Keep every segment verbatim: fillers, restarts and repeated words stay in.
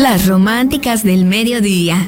Las románticas del mediodía.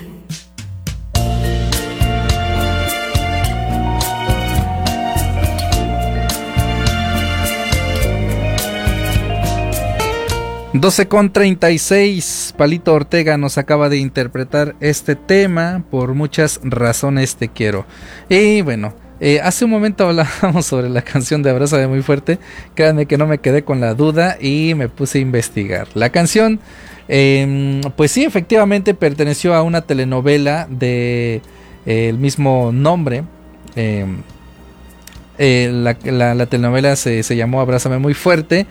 doce con treinta y seis, Palito Ortega nos acaba de interpretar este tema, Por muchas razones te quiero. Y bueno, eh, hace un momento hablábamos sobre la canción de Abrázame muy fuerte. Créanme que no me quedé con la duda y me puse a investigar. La canción, eh, pues sí, efectivamente perteneció a una telenovela de eh, el mismo nombre. Eh, eh, la, la, la telenovela se, se llamó Abrázame muy fuerte.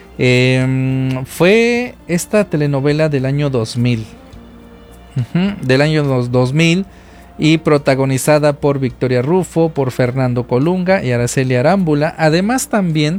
Eh, fue esta telenovela del año dos mil, uh-huh, del año dos mil, y protagonizada por Victoria Rufo, por Fernando Colunga y Araceli Arámbula. Además también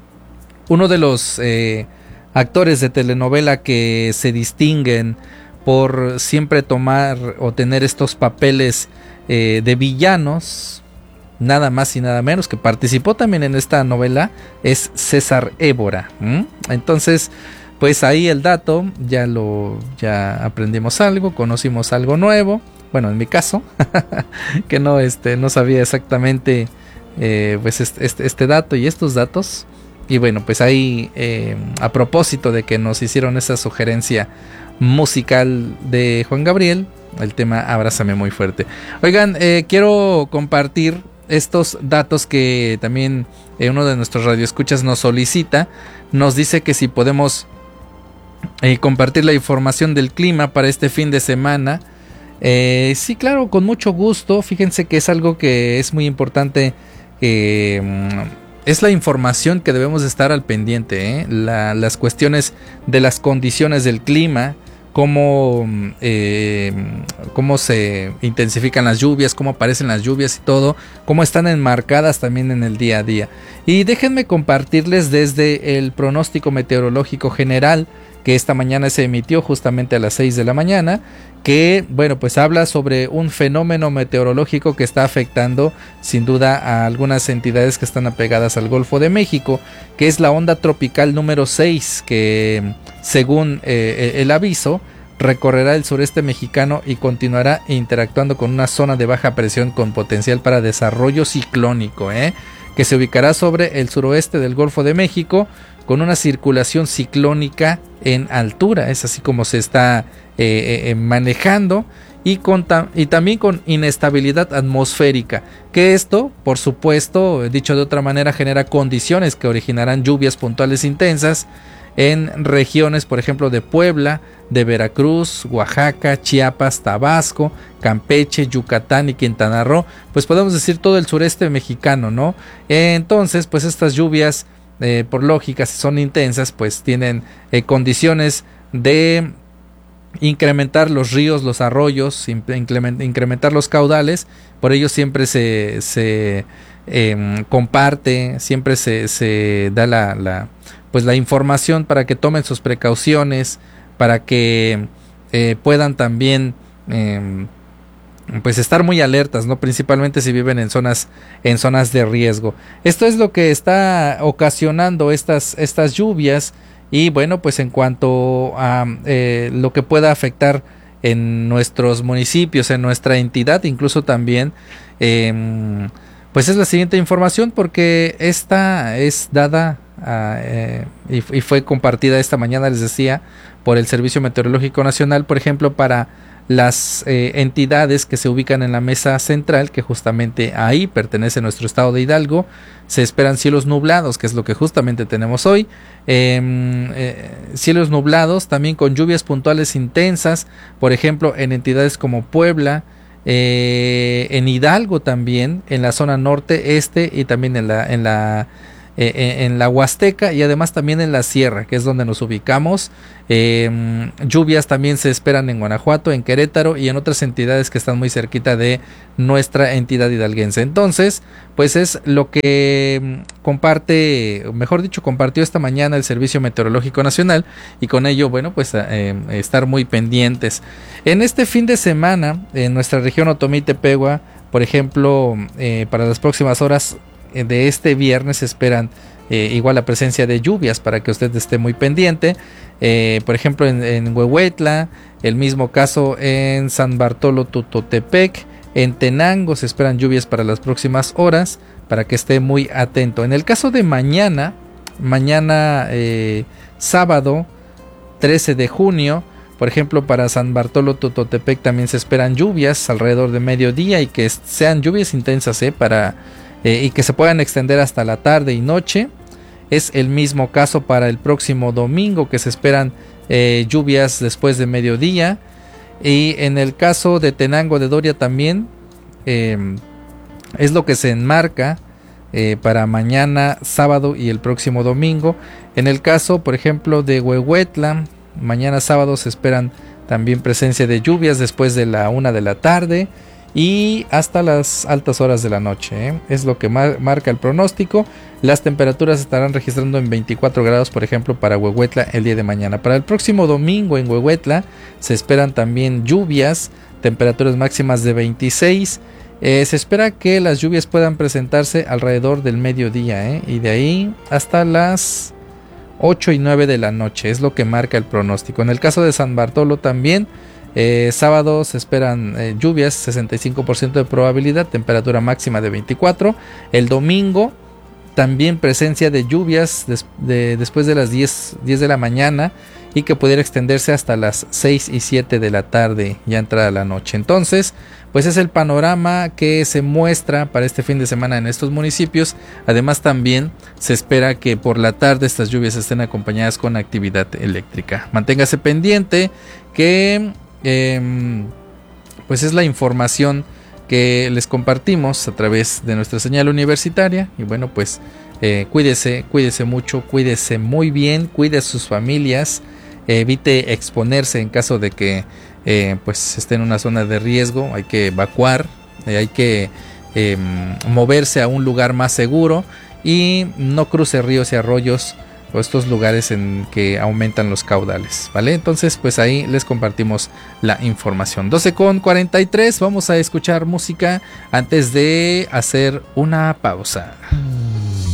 uno de los eh, actores de telenovela que se distinguen por siempre tomar o tener estos papeles eh, de villanos, nada más y nada menos, que participó también en esta novela, es César Évora. ¿Mm? Entonces, pues ahí el dato, ya lo, ya aprendimos algo, conocimos algo nuevo. Bueno, en mi caso, que no, este, no sabía exactamente, eh, pues este, este, este dato y estos datos. Y bueno, pues ahí, eh, a propósito de que nos hicieron esa sugerencia musical de Juan Gabriel, el tema Abrázame muy fuerte. Oigan, eh, quiero compartir estos datos que también eh, uno de nuestros radioescuchas nos solicita. Nos dice que si podemos eh, compartir la información del clima para este fin de semana. Eh, sí, claro, con mucho gusto. Fíjense que es algo que es muy importante. Eh, es la información que debemos estar al pendiente. ¿eh? La, las cuestiones de las condiciones del clima. Cómo, eh, cómo se intensifican las lluvias, cómo aparecen las lluvias y todo, cómo están enmarcadas también en el día a día. Y déjenme compartirles desde el pronóstico meteorológico general que esta mañana se emitió justamente a las seis de la mañana, que bueno, pues habla sobre un fenómeno meteorológico que está afectando sin duda a algunas entidades que están apegadas al Golfo de México, que es la onda tropical número seis, que según eh, el aviso recorrerá el sureste mexicano y continuará interactuando con una zona de baja presión con potencial para desarrollo ciclónico, ¿eh? que se ubicará sobre el suroeste del Golfo de México con una circulación ciclónica en altura. Es así como se está eh, eh, manejando, y, con ta- y también con inestabilidad atmosférica, que esto, por supuesto, dicho de otra manera, genera condiciones que originarán lluvias puntuales intensas en regiones, por ejemplo, de Puebla, de Veracruz, Oaxaca, Chiapas, Tabasco, Campeche, Yucatán y Quintana Roo, pues podemos decir todo el sureste mexicano, ¿no? Entonces, pues estas lluvias, eh, por lógica, si son intensas, pues tienen eh, condiciones de incrementar los ríos, los arroyos, incrementar los caudales. Por ello siempre se, se eh, comparte, siempre se, se da la, la pues la información para que tomen sus precauciones, para que eh, puedan también eh, pues estar muy alertas, ¿no? Principalmente si viven en zonas en zonas de riesgo. Esto es lo que está ocasionando estas estas lluvias. Y bueno, pues en cuanto a eh, lo que pueda afectar en nuestros municipios, en nuestra entidad, incluso también, eh, pues es la siguiente información, porque esta es dada a, eh, y, y fue compartida esta mañana, les decía, por el Servicio Meteorológico Nacional, por ejemplo, para las eh, entidades que se ubican en la mesa central, que justamente ahí pertenece nuestro estado de Hidalgo. Se esperan cielos nublados, que es lo que justamente tenemos hoy, eh, eh, cielos nublados también con lluvias puntuales intensas, por ejemplo en entidades como Puebla, eh, en Hidalgo también, en la zona norte, este y también en la, en la Eh, en la Huasteca, y además también en la Sierra, que es donde nos ubicamos. Eh, lluvias también se esperan en Guanajuato, en Querétaro y en otras entidades que están muy cerquita de nuestra entidad hidalguense. Entonces, pues es lo que comparte, mejor dicho, compartió esta mañana el Servicio Meteorológico Nacional, y con ello, bueno, pues eh, estar muy pendientes. En este fin de semana, en nuestra región Otomí Tepehua, por ejemplo, eh, para las próximas horas de este viernes se esperan eh, igual la presencia de lluvias para que usted esté muy pendiente. Eh, por ejemplo, en, en Huehuetla, el mismo caso en San Bartolo Tutotepec, en Tenango se esperan lluvias para las próximas horas, para que esté muy atento. En el caso de mañana, mañana eh, sábado trece de junio, por ejemplo, para San Bartolo Tutotepec también se esperan lluvias alrededor de mediodía y que sean lluvias intensas, ¿eh? para, eh, y que se puedan extender hasta la tarde y noche. Es el mismo caso para el próximo domingo, que se esperan eh, lluvias después de mediodía. Y en el caso de Tenango de Doria también eh, es lo que se enmarca eh, para mañana sábado y el próximo domingo. En el caso, por ejemplo, de Huehuetla, mañana sábado se esperan también presencia de lluvias después de la una de la tarde y hasta las altas horas de la noche, ¿eh? Es lo que mar- marca el pronóstico. Las temperaturas estarán registrando en veinticuatro grados, por ejemplo, para Huehuetla el día de mañana. Para el próximo domingo en Huehuetla se esperan también lluvias, temperaturas máximas de veintiséis. Eh, se espera que las lluvias puedan presentarse alrededor del mediodía, ¿eh? Y de ahí hasta las ocho y nueve de la noche, es lo que marca el pronóstico. En el caso de San Bartolo también, eh, sábado se esperan eh, lluvias, sesenta y cinco por ciento de probabilidad, temperatura máxima de veinticuatro. El domingo también presencia de lluvias des, de, después de las diez, diez de la mañana y que pudiera extenderse hasta las seis y siete de la tarde, ya entrada la noche. Entonces, pues es el panorama que se muestra para este fin de semana en estos municipios. Además, también se espera que por la tarde estas lluvias estén acompañadas con actividad eléctrica. Manténgase pendiente que eh, pues es la información que les compartimos a través de nuestra señal universitaria. Y bueno, pues eh, cuídese, cuídese mucho, cuídese muy bien, cuide a sus familias, eh, evite exponerse en caso de que eh, pues esté en una zona de riesgo. Hay que evacuar, eh, hay que eh, moverse a un lugar más seguro y no cruce ríos y arroyos o estos lugares en que aumentan los caudales, ¿vale? Entonces, pues ahí les compartimos la información. doce con cuarenta y tres, vamos a escuchar música antes de hacer una pausa.